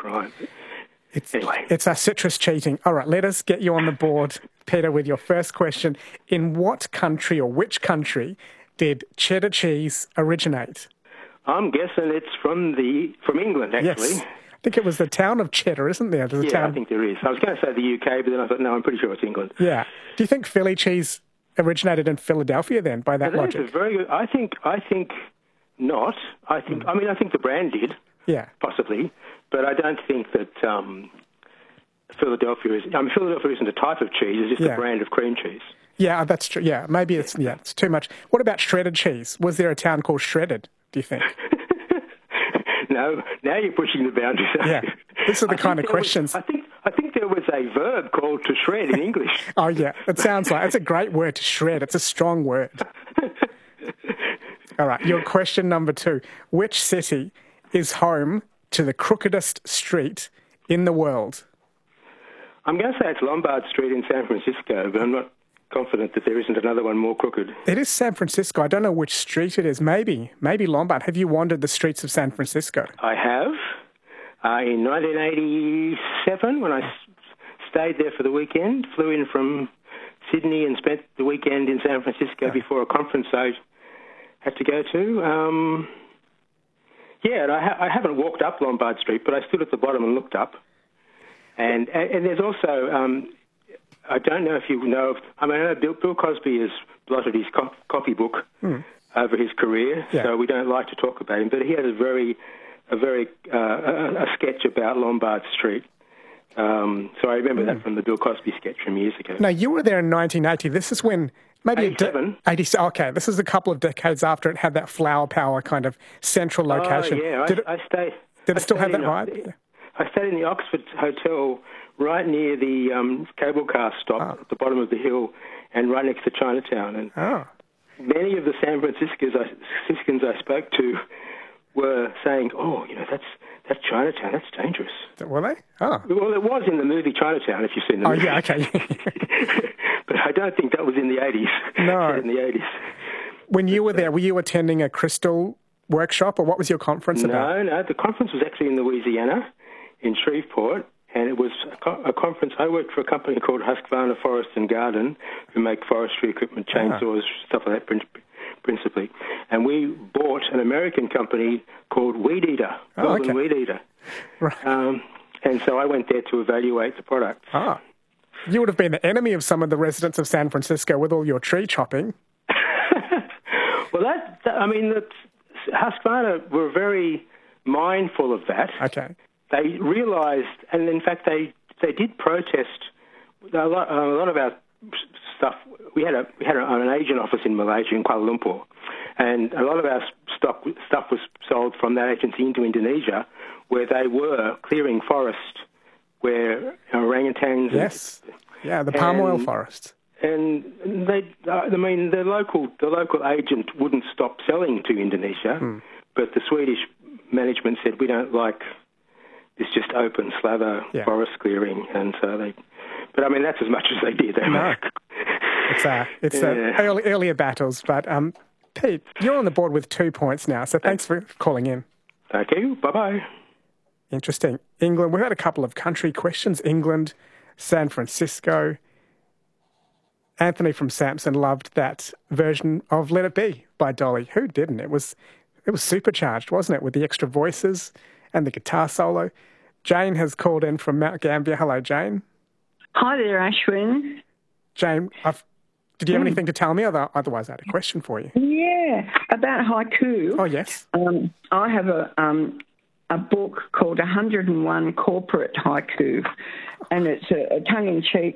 crime. Anyway. It's our citrus cheating. All right, let us get you on the board, Peter, with your first question. In what country or which country did cheddar cheese originate? I'm guessing it's from England, actually. Yes. I think it was the town of Cheddar, isn't there? I think there is. I was going to say the UK, but then I thought, no, I'm pretty sure it's England. Yeah. Do you think Philly cheese originated in Philadelphia then, by that logic? That is a very good... I think not. I think the brand did. Yeah. Possibly. But I don't think that Philadelphia is... Philadelphia isn't a type of cheese. It's just a brand of cream cheese. Yeah, that's true. Yeah, maybe it's too much. What about shredded cheese? Was there a town called Shredded, do you think? No, now you're pushing the boundaries. Yeah, these are the kind of questions. I think there was a verb called to shred in English. Oh, yeah, it sounds like... It's a great word, to shred. It's a strong word. All right, your question number 2. Which city is home to the crookedest street in the world? I'm going to say it's Lombard Street in San Francisco, but I'm not confident that there isn't another one more crooked. It is San Francisco. I don't know which street it is. Maybe Lombard. Have you wandered the streets of San Francisco? I have. In 1987, when I stayed there for the weekend, flew in from Sydney and spent the weekend in San Francisco before a conference I had to go to. And I haven't walked up Lombard Street, but I stood at the bottom and looked up. And there's also... I don't know if you know... I know Bill Cosby has blotted his copybook over his career, so we don't like to talk about him. But he had a sketch about Lombard Street. So I remember that from the Bill Cosby sketch from years ago. No, you were there in 1980. This is when... Maybe 87. 87. Okay, this is a couple of decades after it had that flower power kind of central location. Oh, yeah. Did it still have that vibe? I stayed in the Oxford Hotel right near the cable car stop at the bottom of the hill and right next to Chinatown. And many of the San Franciscans I spoke to were saying, that's Chinatown, that's dangerous. Were they? Oh. Well, it was in the movie Chinatown, if you've seen the movie. Oh, yeah, okay. But I don't think that was in the 80s. No. In the 80s. When you were there, were you attending a crystal workshop, or what was your conference about? No, the conference was actually in Louisiana, in Shreveport, and it was a conference. I worked for a company called Husqvarna Forest and Garden, who make forestry equipment, chainsaws, stuff like that, principally. And we bought an American company called Weed Eater, Golden Weed Eater. Right. And so I went there to evaluate the product. You would have been the enemy of some of the residents of San Francisco with all your tree chopping. Well, Husqvarna were very mindful of that. Okay. They realised, and in fact they did protest a lot of our stuff. We had an agent office in Malaysia, in Kuala Lumpur, and a lot of our stuff was sold from that agency into Indonesia, where they were clearing forest, where orangutans... Yes, the palm oil forest. And the local agent wouldn't stop selling to Indonesia, but the Swedish management said, we don't like this just open slather forest clearing, and so they... But that's as much as they did. It's earlier battles, but Pete, you're on the board with 2 points now, so thanks for calling in. Thank you. Bye-bye. Interesting. England, we've had a couple of country questions. England, San Francisco. Anthony from Sampson loved that version of Let It Be by Dolly. Who didn't? It was supercharged, wasn't it, with the extra voices and the guitar solo. Jane has called in from Mount Gambier. Hello, Jane. Hi there, Ashwin. Jane, did you have anything to tell me? Otherwise, I had a question for you. Yeah, about haiku. Oh, yes. I have a book called 101 Corporate Haiku, and it's a tongue-in-cheek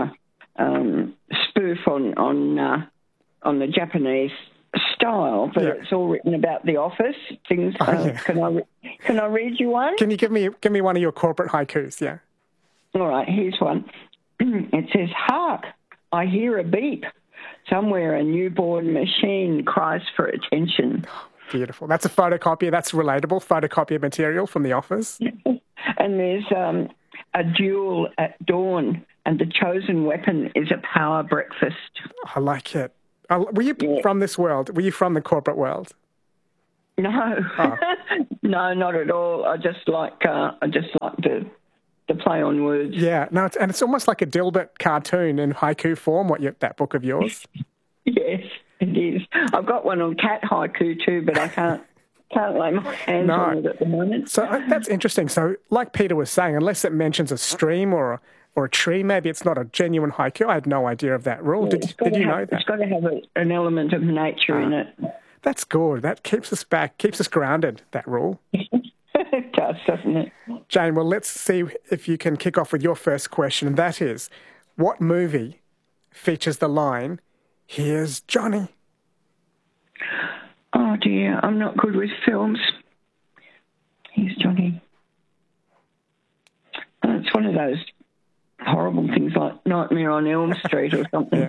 spoof on the Japanese style, but it's all written about the office things. Can I read you one? Can you give me one of your corporate haikus? Yeah. All right, here's one. It says, "Hark, I hear a beep. Somewhere a newborn machine cries for attention." Beautiful. That's a photocopy. That's relatable. Photocopy material from the office. And there's a duel at dawn, and the chosen weapon is a power breakfast. I like it. Were you from this world? Were you from the corporate world? No, Oh. no, not at all. I just like the play on words. Yeah, no, it's almost like a Dilbert cartoon in haiku form. That book of yours? Yes, it is. I've got one on cat haiku too, but I can't lay my hands on it at the moment. So that's interesting. So, like Peter was saying, unless it mentions a stream or a tree, maybe it's not a genuine haiku. I had no idea of that rule. Yeah, did you know that? It's got to have an element of nature in it. That's good. That keeps us back, keeps us grounded, that rule. It does, doesn't it? Jane, well, let's see if you can kick off with your first question, and that is, what movie features the line, "Here's Johnny"? Oh, dear, I'm not good with films. Here's Johnny. It's one of those horrible things like Nightmare on Elm Street or something.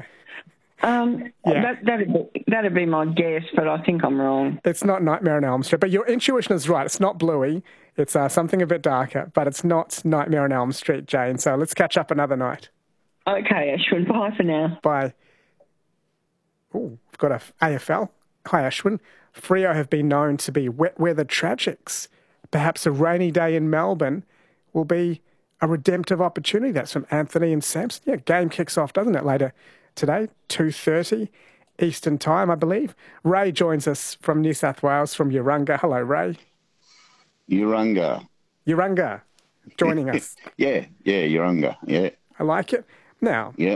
That'd be my guess, but I think I'm wrong. It's not Nightmare on Elm Street, but your intuition is right. It's not Bluey. It's something a bit darker, but it's not Nightmare on Elm Street, Jane. So let's catch up another night. Okay, Ashwin. Bye for now. Bye. Oh, we've got a AFL. Hi, Ashwin. Freo have been known to be wet weather tragics. Perhaps a rainy day in Melbourne will be a redemptive opportunity. That's from Anthony and Samson. Yeah, game kicks off, doesn't it, later today, 2:30 Eastern Time, I believe. Ray joins us from New South Wales, from Urunga. Hello, Ray. Urunga, joining us. yeah, Urunga, yeah. I like it. Now, yeah.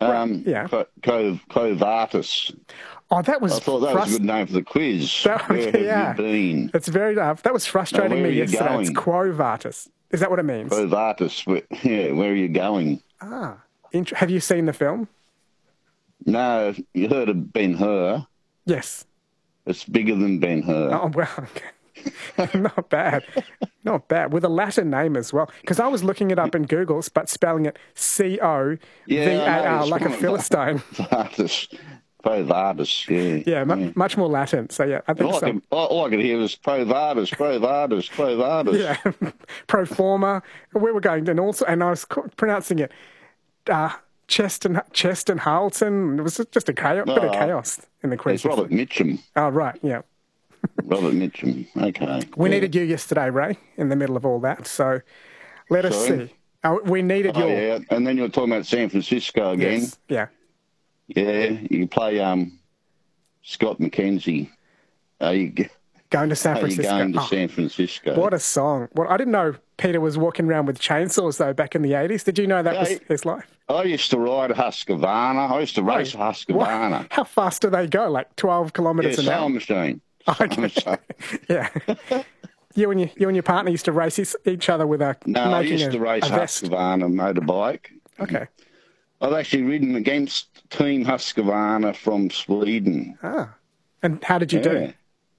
Covartus. Oh, that was. I thought that was a good name for the quiz. Where have you been? It's very tough. That was frustrating me yesterday. Going? It's Quo Vartus. Is that what it means? Quo Vartus. Yeah, where are you going? Ah, have you seen the film? No, you heard of Ben-Hur. Yes. It's bigger than Ben-Hur. Oh, well, okay. Not bad. Not bad. With a Latin name as well. Because I was looking it up in Google, but spelling it C-O-V-A-R, like a Philistine. Quo Vartus, yeah. Yeah, much more Latin. So, yeah, I think so. All I could hear was Quo Vartus. Yeah, pro forma. We were going, and I was pronouncing it Cheston Harlton. It was just a bit of chaos in the quiz. It's Robert Mitchum. Oh, right, yeah. Robert Mitchum, okay. We needed you yesterday, Ray, in the middle of all that. So let us see. We needed you. Yeah, and then you were talking about San Francisco again. Yes. Yeah. Yeah, you play Scott McKenzie. Going to San Francisco. Are you going to San Francisco? What a song. Well, I didn't know Peter was walking around with chainsaws, though, back in the 80s. Did you know that was his life? I used to ride a Husqvarna. I used to race a Husqvarna. What? How fast do they go? Like 12 kilometres an hour? Sewing machine. Okay. Yeah. You and your partner used to race each other with a... No, I used to race Husqvarna motorbike. Okay. I've actually ridden against Team Husqvarna from Sweden. Ah. And how did you do?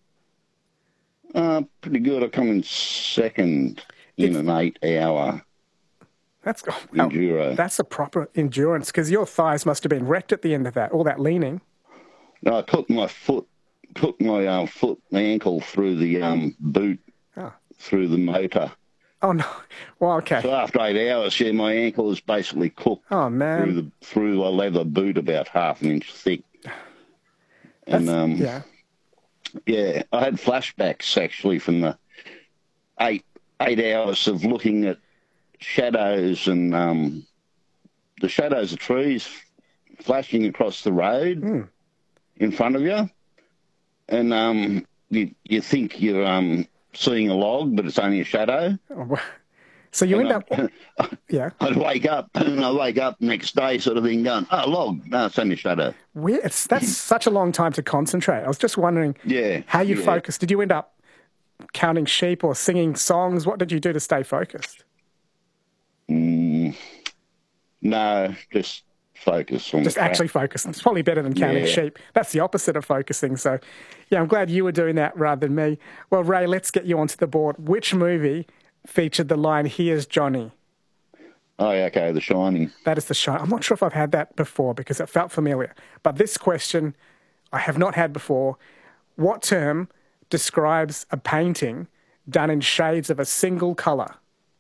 Pretty good. I come in second in an 8-hour enduro. That's a proper endurance, because your thighs must have been wrecked at the end of that, all that leaning. No, I took my ankle through the boot, through the motor. Oh, no. Well, okay. So after 8 hours, my ankle was basically cooked. Oh, man. Through a leather boot about half an inch thick. And, yeah, I had flashbacks, actually, from the eight hours of looking at shadows and the shadows of trees flashing across the road in front of you. And you think you're seeing a log, but it's only a shadow. Oh, well. So you end up... Yeah. I'd wake up, and I wake up next day sort of thing going, oh, log. No, it's only a shadow. Weird. That's such a long time to concentrate. I was just wondering how you focused. Did you end up counting sheep or singing songs? What did you do to stay focused? No, just focus on just actually focus. It's probably better than counting sheep. That's the opposite of focusing. So, yeah, I'm glad you were doing that rather than me. Well, Ray, let's get you onto the board. Which movie featured the line, "Here's Johnny"? Oh, yeah, okay, The Shining. That is The Shining. I'm not sure if I've had that before because it felt familiar. But this question I have not had before. What term describes a painting done in shades of a single colour?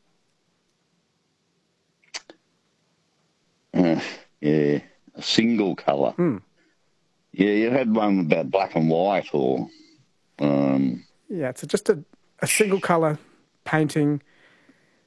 Yeah, a single colour. Yeah, you had one about black and white or... Yeah, it's just a single colour painting